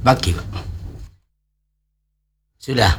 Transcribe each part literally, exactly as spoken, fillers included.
Baki Pak. Sudah.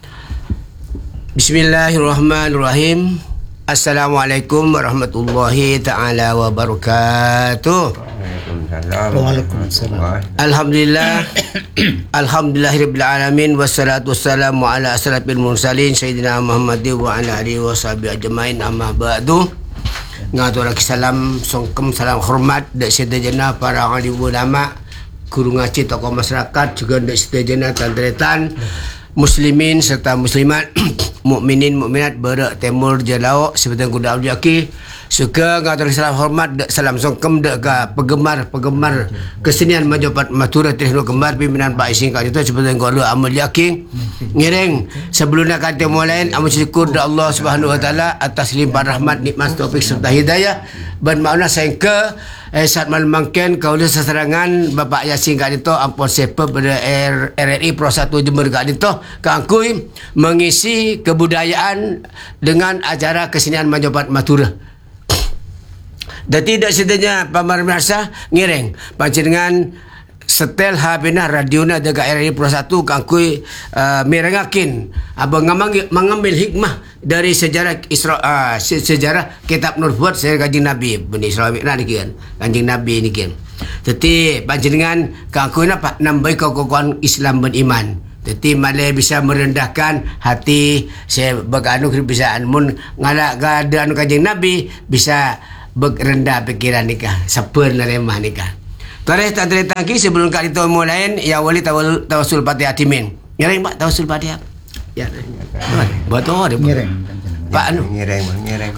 Bismillahirrahmanirrahim. Assalamualaikum warahmatullahi ta'ala wabarakatuh. Waalaikumsalam. Alhamdulillah. Alhamdulillahirabbil alamin wassalatu wassalamu ala asrafil mursalin sayyidina Muhammadin wa ala alihi washabihi ajmain amma ba'du. Ngatur salam songkem salam hormat dak sedajana para alim ulama, guru ngaji, tokoh masyarakat, juga dak sedajana tantretan muslimin serta muslimat, mukminin mukminat berak timur jelauk seperti kuda abjaki. Suka ngatur salam hormat dak salam songkem dak ka penggemar-penggemar kesenian Majopat Matura Tehno Kembar pimpinan Pak Ising kali itu seperti kuda amal yakin ngiring sebelum nak kata mulain amal syukur dak Allah Subhanahu wa taala atas limpahan rahmat nikmat taufik serta hidayah ban mauna sengke eh, saat malmangken kaula seserangan Bapak Yasin kali itu ampun sepa pada R R I Pro satu Jember kali itu kangkui mengisi kebudayaan dengan acara kesenian Majopat Matura. Dan tidak sedanya pamar merasa ngiring panjenengan setel habina radiona dekat R R I Pro satu kangkui uh, merengakin abang mengambil hikmah dari sejarah Isra uh, sejarah kitab nubuat saya Kanjeng Nabi bani Israil nak kan Kanjeng Nabi ni kan. Jadi panjenengan kangkui apa nambai kekuatan Islam beriman. Jadi malai bisa merendahkan hati saya beranu kebiasaan mun ngalak gada anu Kanjeng Nabi bisa berendah pikiran nikah seper lemah nikah. Tarikh tak tertangki sebelum kali itu mulai ya wali tawasul Fatihah timin. Ngereng Pak tawasul Fatihah. Ya. Buat oh dia. Ngereng. Pak anu. Ngereng, ngereng.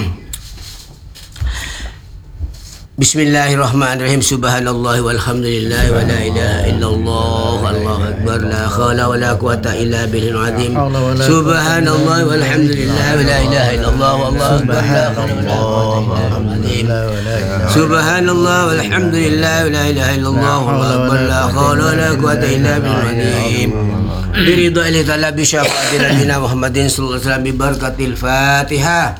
Bismillahirrahmanirrahim. Subhanallah walhamdulillah wa la ilaha illallah Allahu akbar la khala wa la quwata illa billahil azim. Subhanallah walhamdulillah wa la ilaha illallah Allahu akbar la khala wa la quwata illa billah. Subhanallah walhamdulillah wa la ilaha illallah Allahu akbar la khala wa la quwata illa billahil azim. Biridha ilahi ta'ala bi syafaati nabiyina Muhammadin sallallahu alaihi wasallam bi barakatil Fatihah.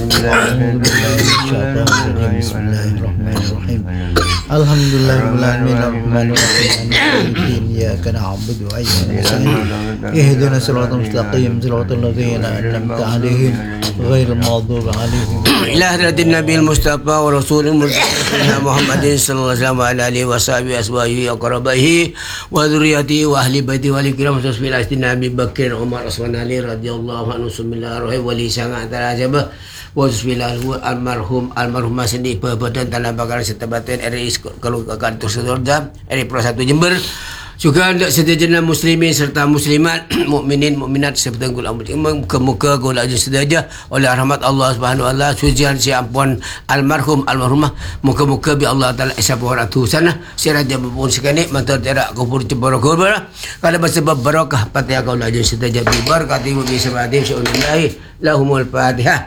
Bismillahirrahmanirrahim. Alhamdulillahirabbil alamin. Iyyaka na'budu wa iyyaka nasta'in. Ihdinas siratal mustaqim siratal ladzina an'amta 'alaihim ghairil maghdubi 'alaihim. Ila hadratin nabiyil mustafa wa rasulil mursalin Muhammadin sallallahu alaihi wasallam wa ala alihi wa sahbihi ashabihi wa qarabihi wa dzurriyyatihi wa ahli baiti wal kiram tasbihil Nabi Bakr Umar Osman Ali radhiyallahu anhu bismillahirrahmanirrahim wali sangat antara jabah wa bismillahu almarhum almarhumah sendi perbuatan tanah bakaran serta batin R I kalau akan tersedorja R I Pro satu Jember juga untuk sejajana muslimin serta muslimat mukminin mukminat serta gula muka-muka gula sedaja oleh rahmat Allah Subhanahu wa taala sucian si ampun almarhum almarhumah muka-muka bi Allah taala isabah ratu sana siraja pun sekali mantar terak kubur cebara kubur kada bersebab barakah Fatihah gula sedaja bi barakati bi sabadi syu'ulillahi lahumul Fatihah.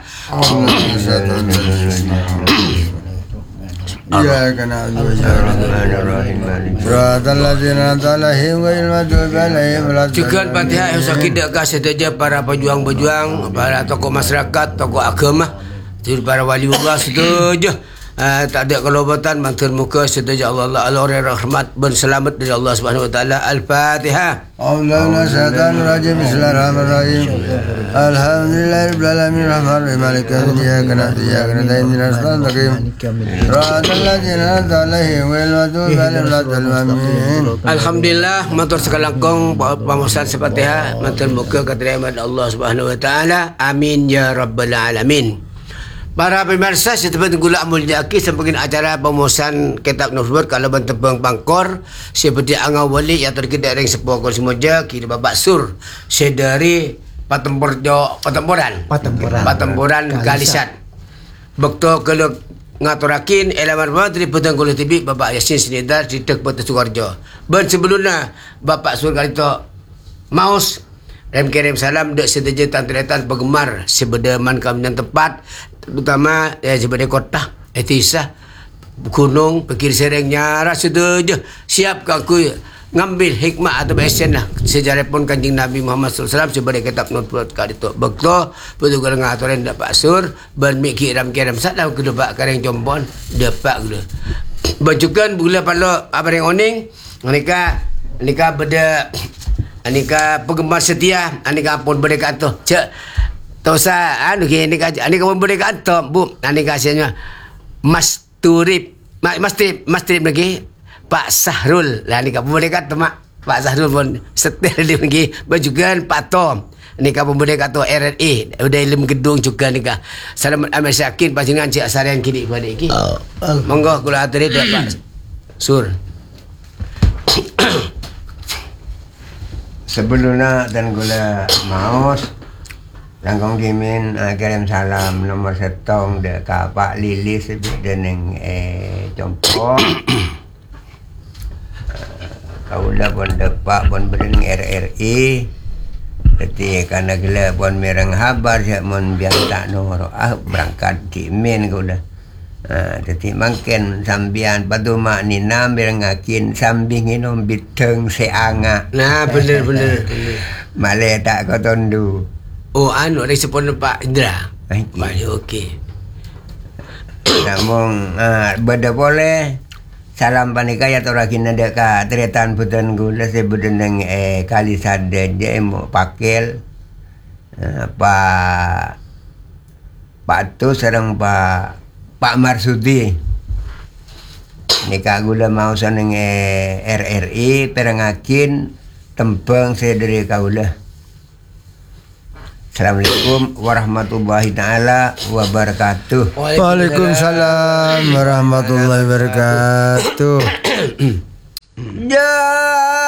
Iyyaka na'budu wa iyyaka nasta'in. Siratal ladzina an'amta 'alaihim ghairil maghdubi 'alaihim waladdallin. Juga Fatihah yang sakit saja para pejuang-pejuang, para tokoh masyarakat, tokoh agama, para wali Allah setuju. Uh, tak ada kelobatan mantul muka setuju Allah Allah Allah rahmat berselamat dari Allah Subhanahu wa taala. Al-Fatihah. Allahu syaitanir rajim. Bismillahirrahmanirrahim. Alhamdulillahirabbil alamin arrahmanirrahim maliki yaumiddin iyyaka na'budu wa iyyaka nasta'in ihdinas siratal mustaqim siratal ladzina an'amta 'alaihim ghairil maghdubi 'alaihim waladdallin. Alhamdulillah matur sekalangkong pamusan Fatihah mantul muka keterima Allah Subhanahu wa taala. Amin ya rabbal alamin. Para pemirsa setelah gula mulyaki sempurna acara pemusan kitab nubuat kalau bentepeng pangkor seperti angau wali yang terkait dengan sebuah konsimoja kira babak sur sedari patemporjo patemporan Patemporan patemporan Galisan bekto kalau ngaturakin elemen menteri petang kulit tibi Bapak Yasin Sinidar di Tek Batu Sukarjo ben sebelumnya Bapak Surga itu maus rem kirim salam dek sedaja tantretan penggemar sebedaman kami dan tempat terutama ya sebagai kota etisa gunung pikir serengnya rasa sedaja siap kaku ngambil hikmah atau esen lah sejarah pun Kanjeng Nabi Muhammad sallallahu alaihi wasallam sebagai kitab nubuat kali tu bekto betul kalau ngaturin dapat sur ban mikiram kiram salam ke dapat kareng jombon dapat gula bajukan bula palo apa yang oning mereka Anika beda anika penggemar setia anika pun beda kata cek tosa anu ke anika anika pun beda kata bu anika sianya Mas Turip Mas Mas Trip Mas Trip lagi Pak Sahrul lah anika pun beda kata mak Pak Sahrul pun setia dia lagi juga Pak Tom anika pun beda kata R R A udah ilmu gedung juga anika Selamat Ahmad Syakin panjenengan cik asarian kini pada iki monggo kula aturi dak Pak Sur. Sebelumnya dan gula maus langkong kimin uh, kirim salam nomor setong de ka Pak Lili sebut deneng eh compo uh, kaula pun depak pun beren R R I jadi karena gila pun mereng habar siap mon biang tak noro ah berangkat kimin gula uh, jadi makin sambian padu mak ni nam berengakin sambing inom biteng seanga Nah, bener bener. Malay tak kau tondu. Oh, anu respon Pak Indra. Okey. Baik, okey. Namun ah beda boleh salam panika ya torakin ada ka tretan putan gula sebuden nang eh kali saden je mo pakel uh, Pak Pak tu sareng Pak Pak Marsudi. Nika gula mau saneng eh, R R I perangakin tembang saya dari kaula. Assalamualaikum warahmatullahi taala wabarakatuh. Waalaikumsalam warahmatullahi wabarakatuh. Ya.